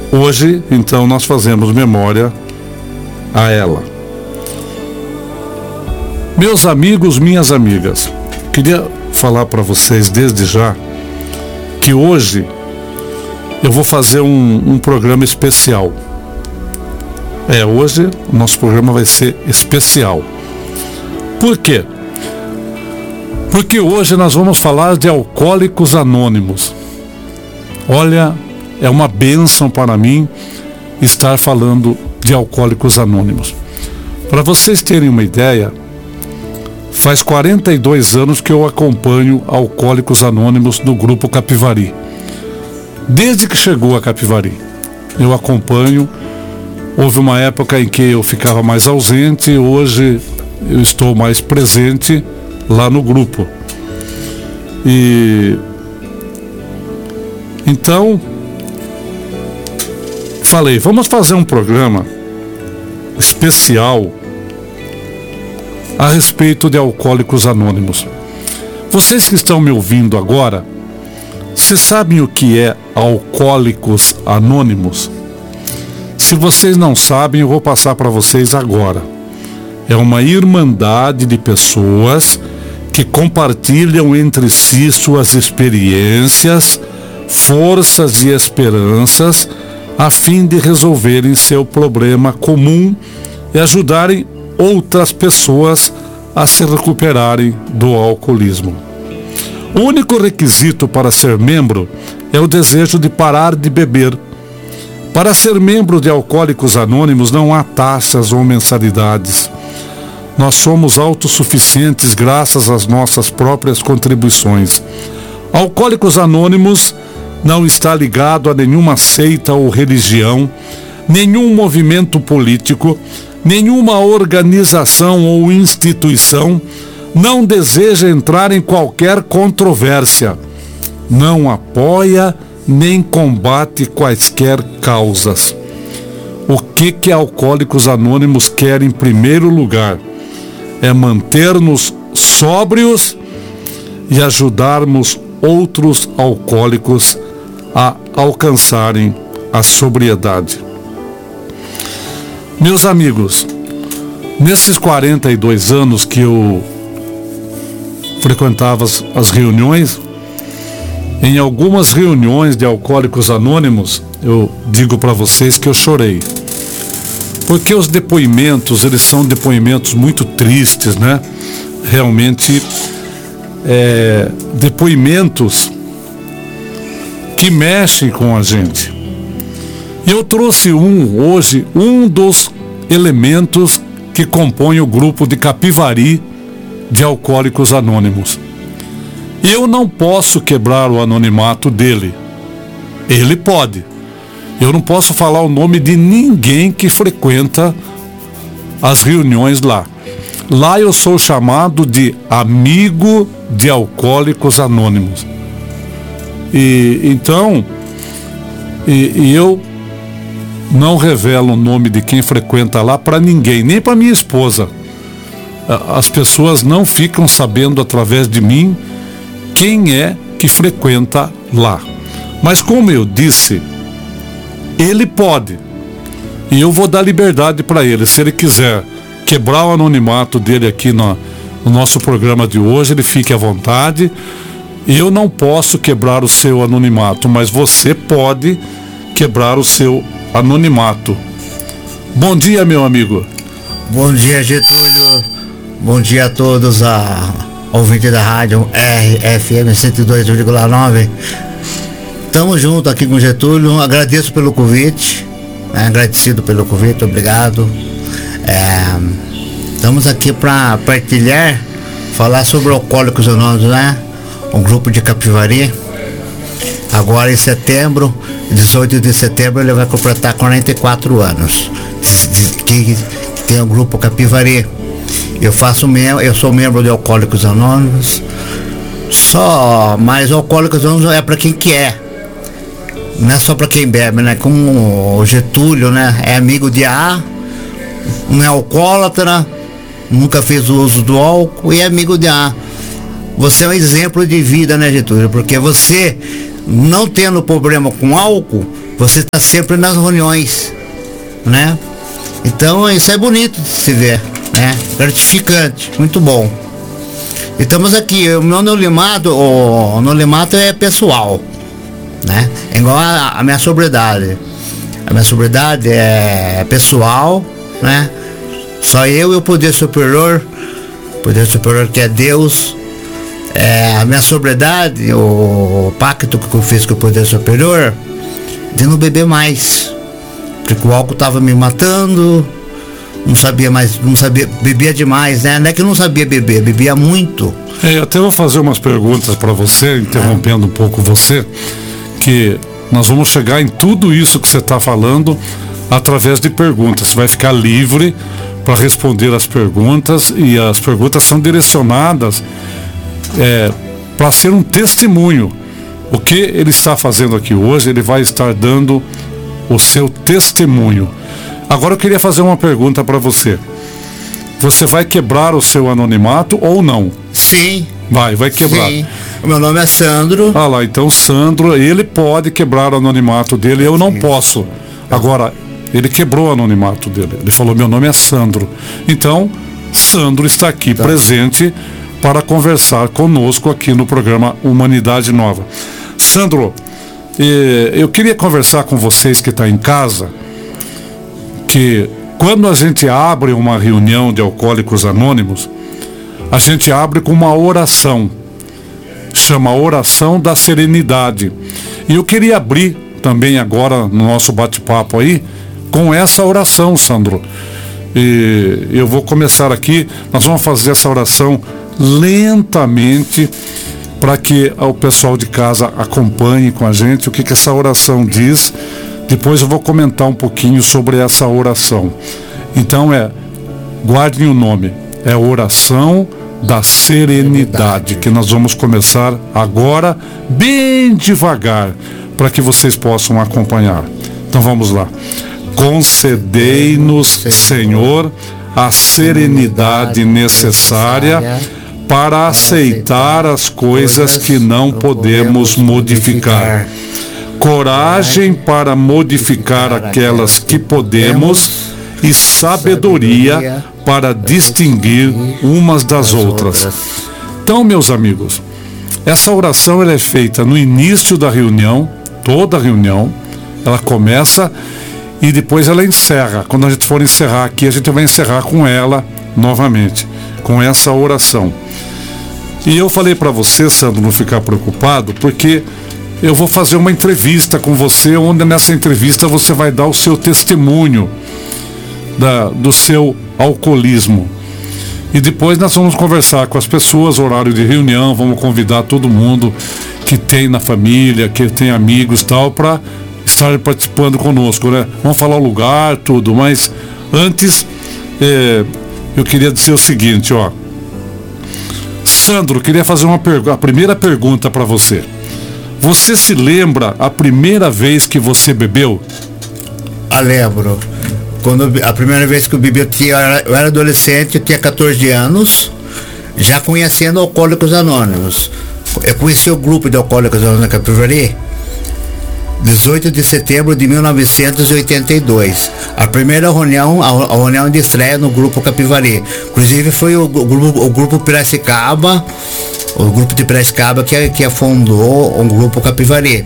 Hoje, então, nós fazemos memória a ela. Meus amigos, minhas amigas, queria falar para vocês desde já que hoje eu vou fazer um programa especial. Hoje o nosso programa vai ser especial. Por quê? Porque hoje nós vamos falar de Alcoólicos Anônimos. Olha, é uma bênção para mim estar falando de Alcoólicos Anônimos. Para vocês terem uma ideia, faz 42 anos que eu acompanho Alcoólicos Anônimos no Grupo Capivari. Desde que chegou a Capivari, eu acompanho. Houve uma época em que eu ficava mais ausente, hoje eu estou mais presente lá no grupo. E então falei, vamos fazer um programa especial a respeito de Alcoólicos Anônimos. Vocês que estão me ouvindo agora, vocês sabem o que é Alcoólicos Anônimos? Se vocês não sabem, eu vou passar para vocês agora. É uma irmandade de pessoas que compartilham entre si suas experiências, forças e esperanças, a fim de resolverem seu problema comum e ajudarem outras pessoas a se recuperarem do alcoolismo. O único requisito para ser membro é o desejo de parar de beber. Para ser membro de Alcoólicos Anônimos não há taxas ou mensalidades. Nós somos autossuficientes graças às nossas próprias contribuições. Alcoólicos Anônimos não está ligado a nenhuma seita ou religião, nenhum movimento político, nenhuma organização ou instituição, não deseja entrar em qualquer controvérsia, não apoia nem combate quaisquer causas. O que Alcoólicos Anônimos quer em primeiro lugar é manter-nos sóbrios e ajudarmos outros alcoólicos a alcançarem a sobriedade. Meus amigos, nesses 42 anos que eu frequentava as reuniões, em algumas reuniões de Alcoólicos Anônimos, eu digo para vocês que eu chorei. Porque os depoimentos, eles são depoimentos muito tristes, né? Realmente, depoimentos que mexem com a gente. E eu trouxe hoje, um dos elementos que compõem o grupo de Capivari de Alcoólicos Anônimos. Eu não posso quebrar o anonimato dele. Ele pode. Eu não posso falar o nome de ninguém que frequenta as reuniões lá. Lá eu sou chamado de amigo de Alcoólicos Anônimos. Então, eu não revelo o nome de quem frequenta lá para ninguém, nem para minha esposa. As pessoas não ficam sabendo através de mim quem é que frequenta lá. Mas como eu disse, ele pode. E eu vou dar liberdade para ele. Se ele quiser quebrar o anonimato dele aqui no nosso programa de hoje, ele fique à vontade. Eu não posso quebrar o seu anonimato, mas você pode quebrar o seu anonimato. Bom dia, meu amigo. Bom dia, Getúlio. Bom dia a todos, a ouvinte da rádio RFM 102,9. Estamos juntos aqui com o Getúlio. Agradeço pelo convite, agradecido pelo convite, obrigado. Estamos aqui para partilhar, falar sobre Alcoólicos Anônimos, né? Um grupo de Capivari. Agora em setembro, 18 de setembro, ele vai completar 44 anos. Que tem o grupo Capivari. Eu sou membro de Alcoólicos Anônimos. Mas Alcoólicos Anônimos é para quem quer. Não é só para quem bebe, né? Como o Getúlio, né? É amigo de AA, não é alcoólatra, nunca fez o uso do álcool e é amigo de AA. Você é um exemplo de vida, né, Getúlio? Porque você, não tendo problema com álcool, você está sempre nas reuniões, né? Então isso é bonito de se ver, né? Gratificante, muito bom. E estamos aqui, o meu anonimato é pessoal, né? É igual a minha sobriedade. A minha sobriedade é pessoal, né? Só eu e o poder superior que é Deus. A minha sobriedade, o pacto que eu fiz com o poder superior, de não beber mais, porque o álcool estava me matando, bebia demais, né? Não é que eu não sabia beber, bebia muito. Eu até vou fazer umas perguntas para você, interrompendo um pouco você, que nós vamos chegar em tudo isso que você está falando através de perguntas. Você vai ficar livre para responder as perguntas, e as perguntas são direcionadas para ser um testemunho. O que ele está fazendo aqui hoje, ele vai estar dando o seu testemunho. Agora eu queria fazer uma pergunta para você. Você vai quebrar o seu anonimato ou não? Sim. Vai quebrar. Sim. O meu nome é Sandro. Ah lá, então Sandro, ele pode quebrar o anonimato dele, eu não posso. Agora, ele quebrou o anonimato dele. Ele falou, meu nome é Sandro. Então, Sandro está aqui presente para conversar conosco aqui no programa Humanidade Nova. Sandro, eu queria conversar com vocês que estão em casa, que quando a gente abre uma reunião de Alcoólicos Anônimos, a gente abre com uma oração, chama Oração da Serenidade. E eu queria abrir também agora no nosso bate-papo aí com essa oração, Sandro. E eu vou começar aqui, nós vamos fazer essa oração lentamente, para que o pessoal de casa acompanhe com a gente o que essa oração diz. Depois eu vou comentar um pouquinho sobre essa oração. Então guardem o nome, é Oração da Serenidade, que nós vamos começar agora, bem devagar, para que vocês possam acompanhar. Então vamos lá. Concedei-nos, Senhor, a serenidade necessária para aceitar as coisas que não podemos modificar, coragem para modificar aquelas que podemos e sabedoria para distinguir umas das outras. Então, meus amigos, essa oração ela é feita no início da reunião, toda a reunião, ela começa e depois ela encerra. Quando a gente for encerrar aqui, a gente vai encerrar com ela novamente, com essa oração. E eu falei para você, Sandro, não ficar preocupado, porque eu vou fazer uma entrevista com você, onde nessa entrevista você vai dar o seu testemunho do seu alcoolismo. E depois nós vamos conversar com as pessoas, horário de reunião, vamos convidar todo mundo que tem na família, que tem amigos e tal, para estar participando conosco, né? Vamos falar o lugar, tudo, mas antes eu queria dizer o seguinte, ó. Sandro, queria fazer a primeira pergunta para você. Você se lembra a primeira vez que você bebeu? Lembro. A primeira vez que eu bebi, eu era adolescente, eu tinha 14 anos, já conhecendo Alcoólicos Anônimos. Eu conheci o grupo de Alcoólicos Anônimos na Capivari 18 de setembro de 1982. A primeira reunião, a reunião de estreia no grupo Capivari. Inclusive foi o grupo Piracicaba, o grupo de Piracicaba que fundou o grupo Capivari.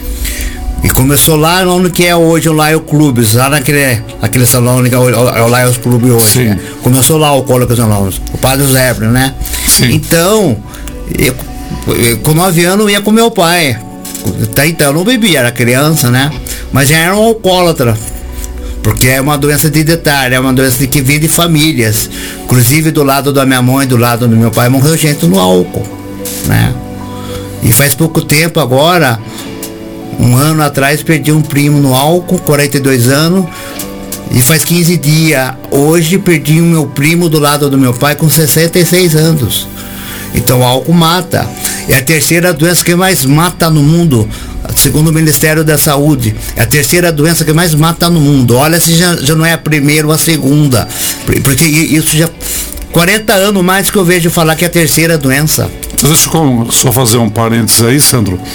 E começou lá no que é hoje o Lion Clubes, lá naquele salão que é o Lion Clubes hoje. Né? Começou lá o Alcoólicos Anônimos, o Padre Zébrio, né? Sim. Então, eu, com 9 anos eu ia com meu pai. Até então eu não bebia, era criança, né? Mas já era um alcoólatra, porque é uma doença hereditária, é uma doença que vem de famílias. Inclusive do lado da minha mãe, do lado do meu pai, morreu gente no álcool, né? E faz pouco tempo agora, um ano atrás, perdi um primo no álcool, 42 anos, e faz 15 dias, hoje perdi o meu primo do lado do meu pai com 66 anos. Então o álcool mata. É a terceira doença que mais mata no mundo, segundo o Ministério da Saúde. É a terceira doença que mais mata no mundo. Olha se já não é a primeira ou a segunda. Porque isso já 40 anos mais que eu vejo falar que é a terceira doença. Deixa eu só fazer um parênteses aí, Sandro.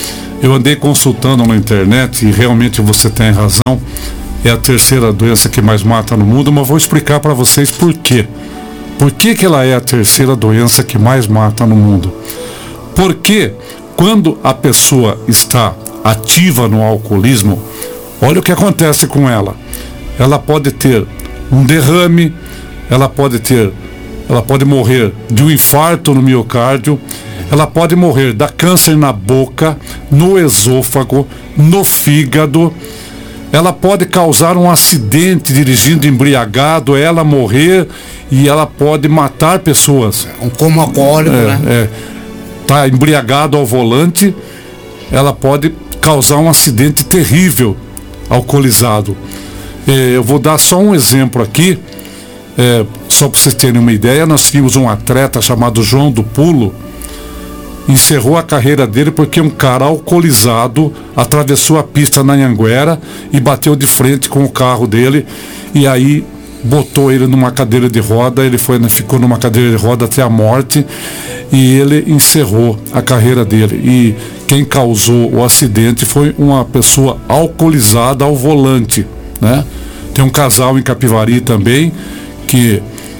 Eu andei consultando na internet e realmente você tem razão. É a terceira doença que mais mata no mundo, mas vou explicar para vocês por quê. Por que ela é a terceira doença que mais mata no mundo? Porque quando a pessoa está ativa no alcoolismo, olha o que acontece com ela. Ela pode ter um derrame, ela pode morrer de um infarto no miocárdio, ela pode morrer da câncer na boca, no esôfago, no fígado. Ela pode causar um acidente dirigindo embriagado, ela morrer, e ela pode matar pessoas. Um coma alcoólico, né? Tá embriagado ao volante, ela pode causar um acidente terrível alcoolizado. Eu vou dar só um exemplo aqui, só para vocês terem uma ideia. Nós tínhamos um atleta chamado João do Pulo, encerrou a carreira dele porque um cara alcoolizado atravessou a pista na Anhanguera e bateu de frente com o carro dele, e aí botou ele numa cadeira de roda. Ele ficou numa cadeira de roda até a morte, e ele encerrou a carreira dele. E quem causou o acidente foi uma pessoa alcoolizada ao volante, né? Tem um casal em Capivari também que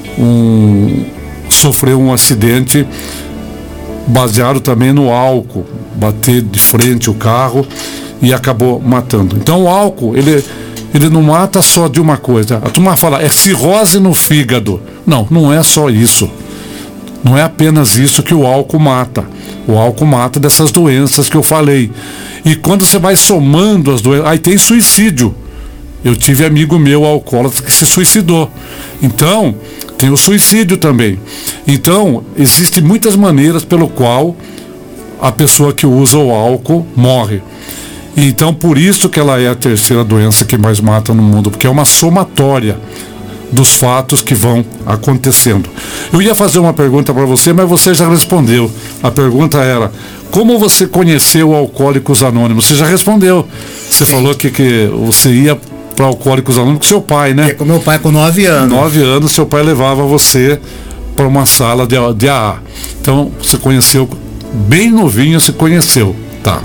sofreu um acidente baseado também no álcool, bater de frente o carro e acabou matando. Então o álcool, ele não mata só de uma coisa. A turma fala, é cirrose no fígado. Não, não é só isso. Não é apenas isso que o álcool mata. O álcool mata dessas doenças que eu falei. E quando você vai somando as doenças, aí tem suicídio. Eu tive amigo meu alcoólatra que se suicidou. Então, tem o suicídio também. Então, existem muitas maneiras pelo qual a pessoa que usa o álcool morre. Então, por isso que ela é a terceira doença que mais mata no mundo, porque é uma somatória dos fatos que vão acontecendo. Eu ia fazer uma pergunta para você, mas você já respondeu. A pergunta era, como você conheceu o Alcoólicos Anônimos? Você já respondeu. Você falou que você ia para Alcoólicos Anônimos com seu pai, né? Com meu pai com 9 anos. 9 anos, seu pai levava você para uma sala de AA. Então, você conheceu, bem novinho você conheceu, tá?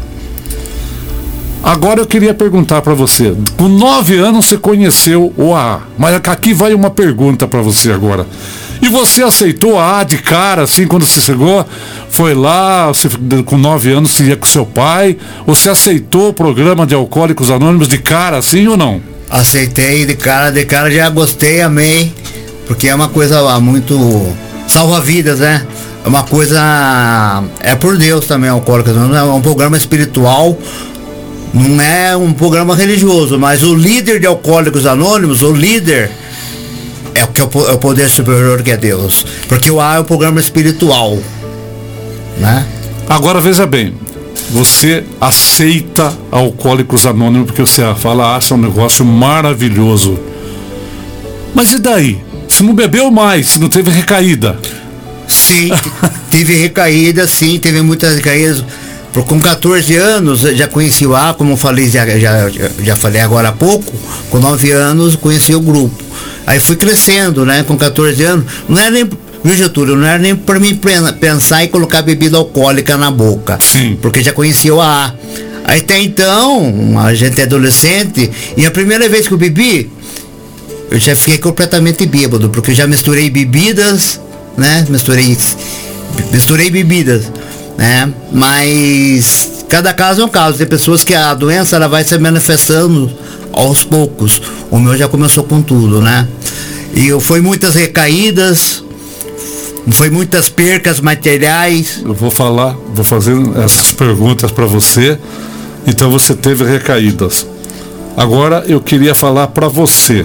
Agora eu queria perguntar para você, com 9 anos você conheceu o AA, mas aqui vai uma pergunta para você agora. E você aceitou a AA de cara, assim, quando você chegou? Foi lá, você, com 9 anos, você ia com seu pai? Ou você aceitou o programa de Alcoólicos Anônimos de cara, assim ou não? Aceitei de cara, já gostei, amei, porque é uma coisa muito salva-vidas, né? É uma coisa, é por Deus também, Alcoólicos Anônimos, é um programa espiritual, não é um programa religioso, mas o líder de Alcoólicos Anônimos, o líder é o poder superior que é Deus, porque o AA é um programa espiritual, né? Agora veja bem, você aceita Alcoólicos Anônimos porque você fala, acha um negócio maravilhoso, mas e daí? Se não bebeu mais, se não teve recaída? Sim, tive recaída, sim, teve muitas recaídas. Com 14 anos já conheci o AA, como eu falei, já falei agora há pouco. Com 9 anos conheci o grupo. Aí fui crescendo, né? Com 14 anos, não era nem, viu, Getúlio, não era nem para mim pensar em colocar bebida alcoólica na boca. Sim. Porque já conhecia o AA. Aí até então, a gente é adolescente, e a primeira vez que eu bebi, eu já fiquei completamente bêbado, porque eu já misturei bebidas, né? Misturei bebidas, né? Mas cada caso é um caso. Tem pessoas que a doença ela vai se manifestando aos poucos. O meu já começou com tudo, né? E foi muitas recaídas, foi muitas percas materiais. Eu vou fazer essas perguntas para você. Então você teve recaídas. Agora eu queria falar para você.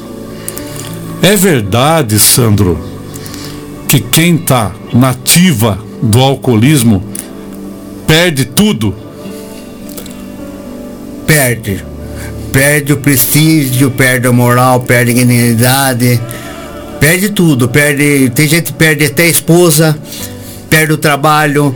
É verdade, Sandro, que quem está nativa do alcoolismo perde tudo? Perde o prestígio, perde a moral, perde a dignidade, perde tudo, tem gente que perde até a esposa, perde o trabalho,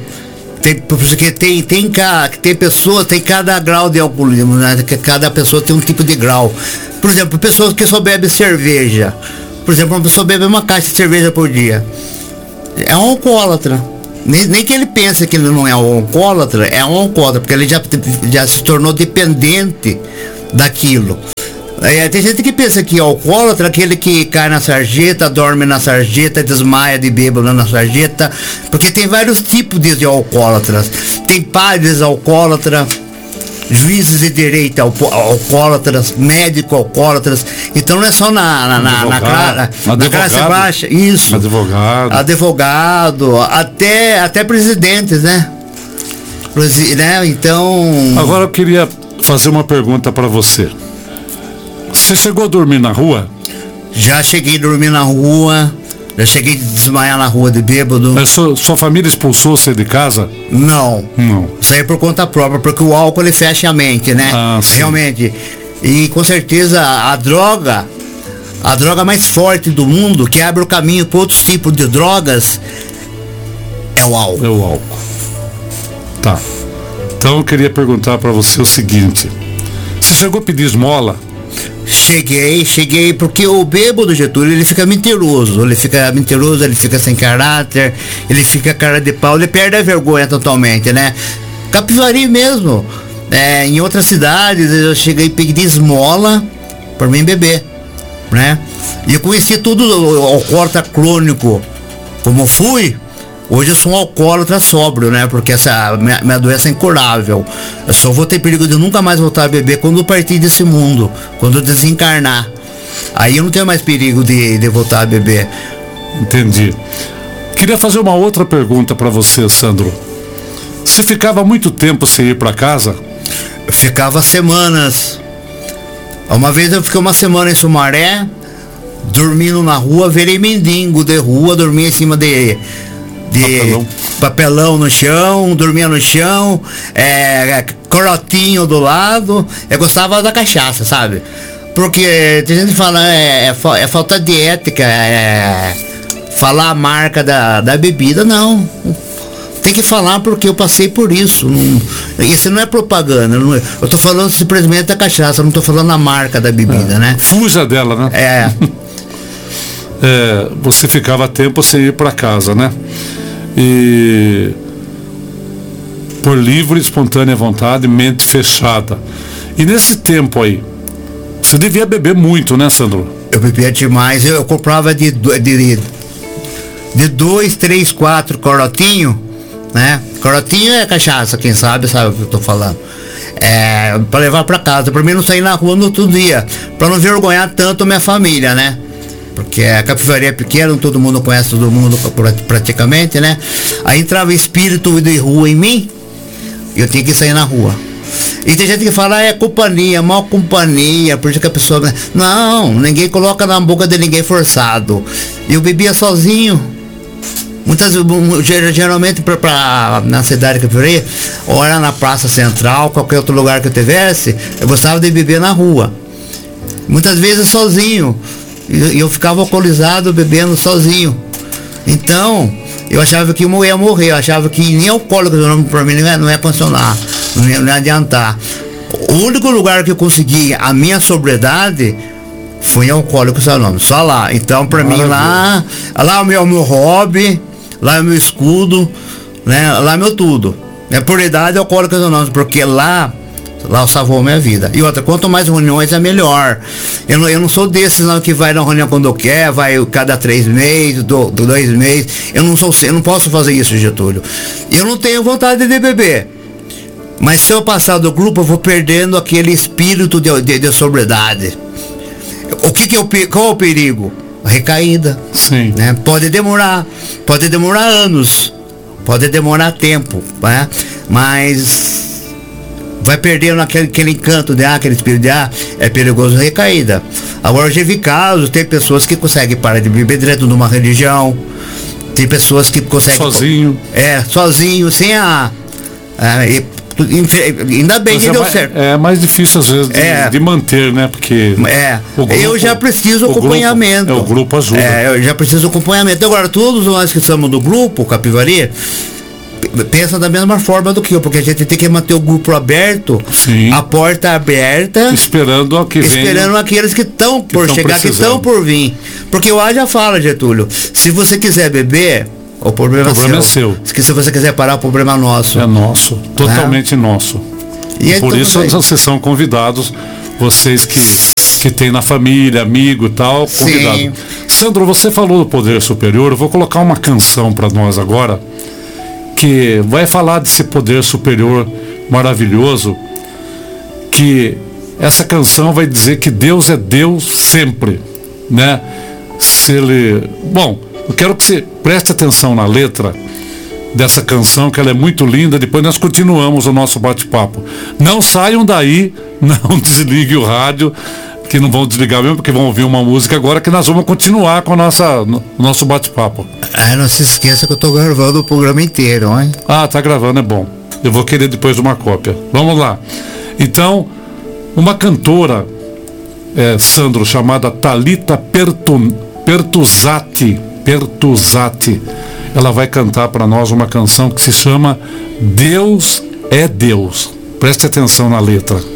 tem pessoas, tem cada grau de alcoolismo, né? Cada pessoa tem um tipo de grau. Por exemplo, pessoas que só bebem cerveja. Por exemplo, uma pessoa bebe uma caixa de cerveja por dia. É um alcoólatra. Nem que ele pense que ele não é um alcoólatra, é um alcoólatra, porque ele já se tornou dependente daquilo. Tem gente que pensa que alcoólatra é aquele que cai na sarjeta, dorme na sarjeta, desmaia de bêbado na sarjeta, porque tem vários tipos de alcoólatras. Tem padres alcoólatras, juízes de direito alcoólatras, médicos alcoólatras. Então não é só na classe baixa. Isso. Advogado, até presidentes, né? Então. Agora eu queria fazer uma pergunta para você. Você chegou a dormir na rua? Já cheguei a dormir na rua. Já cheguei a desmaiar na rua de bêbado. Sua família expulsou você de casa? Não. Isso aí é por conta própria, porque o álcool ele fecha a mente, né? Realmente. E com certeza a droga mais forte do mundo, que abre o caminho para outros tipos de drogas, é o álcool. É o álcool. Tá. Então eu queria perguntar para você o seguinte: você chegou a pedir esmola? Cheguei, porque o bêbado, Getúlio, ele fica mentiroso, ele fica sem caráter, ele fica cara de pau, ele perde a vergonha totalmente, né? Capivari mesmo, em outras cidades eu cheguei e pedir esmola para mim beber, né? E eu conheci tudo o alcoólatra crônico, como fui. Hoje eu sou um alcoólatra sóbrio, né? Porque essa minha doença é incurável. Eu só vou ter perigo de nunca mais voltar a beber quando eu partir desse mundo, quando eu desencarnar. Aí eu não tenho mais perigo de voltar a beber. Entendi. Queria fazer uma outra pergunta para você, Sandro. Você ficava muito tempo sem ir para casa? Eu ficava semanas. Uma vez eu fiquei uma semana em Sumaré, dormindo na rua, virei mendigo de rua, dormia em cima de papelão no chão, dormia no chão, corotinho do lado. Eu gostava da cachaça, sabe? Porque tem gente que fala, é falta de ética, falar a marca da bebida. Não, tem que falar porque eu passei por isso. Isso não é propaganda, eu tô falando simplesmente da cachaça, não tô falando a marca da bebida, né? Fuja dela, né? Você ficava tempo sem ir para casa, né? E por livre, espontânea vontade, mente fechada. E nesse tempo aí, você devia beber muito, né, Sandro? Eu bebia demais. Eu comprava de 2, 3, 4 corotinho, né? Corotinho é cachaça, quem sabe o que eu tô falando. Pra levar pra casa, pra mim não sair na rua no outro dia, pra não vergonhar tanto minha família, né? Porque a Capivari é pequena, todo mundo conhece todo mundo praticamente, né? Aí entrava espírito de rua em mim, e eu tinha que sair na rua. E tem gente que fala, companhia, mal companhia, por isso que a pessoa... Não, ninguém coloca na boca de ninguém forçado. Eu bebia sozinho. Geralmente na cidade de Capivari, ou era na Praça Central, qualquer outro lugar que eu tivesse, eu gostava de beber na rua. Muitas vezes sozinho. E eu ficava alcoolizado bebendo sozinho. Então eu achava que eu ia morrer. Eu achava que nem alcoólico para mim não ia funcionar, não ia adiantar. O único lugar que eu consegui a minha sobriedade foi em Alcoólicos Anônimos, só lá. Então para mim lá é o meu hobby, lá é o meu escudo, né? Lá é meu tudo. Por idade Alcoólicos Anônimos, porque lá salvou a minha vida. E outra, quanto mais reuniões é melhor. Eu não sou desses não que vai na reunião quando eu quer, vai cada 3 meses, 2 meses. Eu não posso fazer isso, Getúlio. Eu não tenho vontade de beber. Mas se eu passar do grupo, eu vou perdendo aquele espírito de sobriedade. Qual é o perigo? A recaída. Sim. Né? Pode demorar anos, pode demorar tempo, né? Mas vai perdendo aquele encanto aquele espírito de é perigoso recaída. Agora eu já vi casos, tem pessoas que conseguem parar de beber dentro de uma religião, tem pessoas que conseguem sozinho, sem ainda bem que deu certo. É mais difícil às vezes de manter, né? Porque eu já preciso acompanhamento. O grupo ajuda. Eu já preciso acompanhamento. Agora, todos nós que estamos do grupo Capivari pensa da mesma forma do que eu, porque a gente tem que manter o grupo aberto, sim, a porta aberta, esperando aqueles que estão por chegar, que estão por vir. Porque o já fala, Getúlio, se você quiser beber, O problema é seu. Se você quiser parar, o problema é nosso. É nosso, totalmente nosso. E por isso vocês são convidados, vocês que tem na família, amigo e tal, convidado. Sim. Sandro, você falou do poder superior, eu vou colocar uma canção para nós agora, que vai falar desse poder superior maravilhoso, que essa canção vai dizer que Deus é Deus sempre, né? Bom, eu quero que você preste atenção na letra dessa canção, que ela é muito linda. Depois nós continuamos o nosso bate-papo. Não saiam daí, não desliguem o rádio, que não vão desligar mesmo, porque vão ouvir uma música agora, que nós vamos continuar com o nosso bate-papo. Não se esqueça que eu tô gravando o programa inteiro, hein? Tá gravando, é bom. Eu vou querer depois uma cópia. Vamos lá. Então, uma cantora, Sandro, chamada Thalita Pertuzati, ela vai cantar para nós uma canção que se chama Deus é Deus. Preste atenção na letra.